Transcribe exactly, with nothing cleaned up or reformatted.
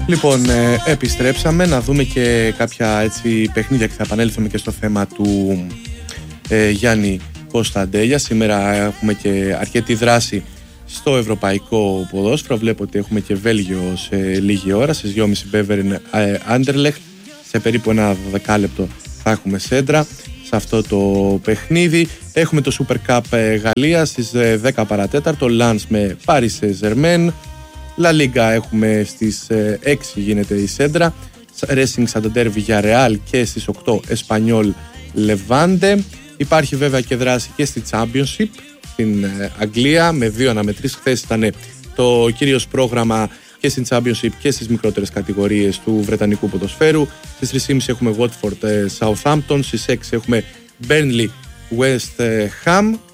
Λοιπόν, ε, επιστρέψαμε να δούμε και κάποια έτσι παιχνίδια και θα επανέλθουμε και στο θέμα του ε, Γιάννη Κωνσταντέλια. Σήμερα έχουμε και αρκετή δράση στο ευρωπαϊκό ποδόσφαιρο. Βλέπω ότι έχουμε και Βέλγιο σε λίγη ώρα. Στις δυόμιση Μπέβερν Άντερλεχτ. Σε περίπου ένα δεκάλεπτο θα έχουμε σέντρα σε αυτό το παιχνίδι. Έχουμε το Super Cup Γαλλία στις δέκα παρατέταρτο. Λανς με Paris Saint-Germain. La Liga έχουμε στις έξι γίνεται η σέντρα. Racing Santander Villarreal και στις οκτώ Espanyol Levante. Υπάρχει βέβαια και δράση και στη Championship στην Αγγλία με δύο αναμετρήσεις. Χθες ήταν το κυρίως πρόγραμμα και στην Championship και στις μικρότερες κατηγορίες του Βρετανικού ποδοσφαίρου. Στις τρεις και μισή έχουμε Watford Southampton, στις έξι έχουμε Burnley West Ham